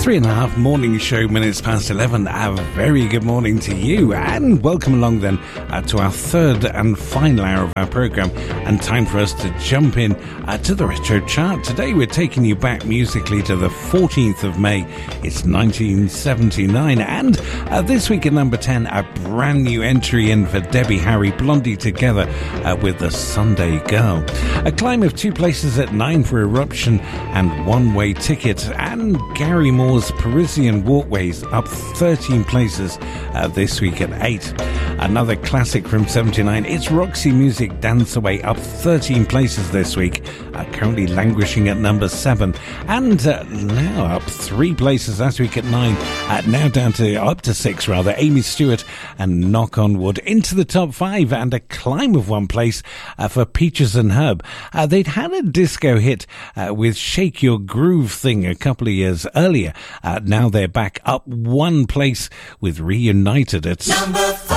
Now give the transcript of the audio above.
3.5 morning show, minutes past 11. A very good morning to you, and welcome along then to our third and final hour of our programme, and time for us to jump in to the retro chart. Today we're taking you back musically to the 14th of May. It's 1979, and this week at number 10, a brand new entry in for Debbie Harry, Blondie Together with The Sunday Girl. A climb of 2 places at 9 for Eruption and One Way Ticket, and Gary Moore's Parisian Walkways up 13 places this week at 8. Another classic from 79, it's Roxy Music, Dance Away, up 13 places this week, currently languishing at number 7, and now up 3 places last week at 9, now down to up to 6 rather. Amy Stewart and Knock on Wood into the top 5, and a climb of 1 place for Peaches and Herb. They'd had a disco hit with Shake Your Groove Thing a couple of years earlier. Now they're back up 1 place with Reunited at number 5.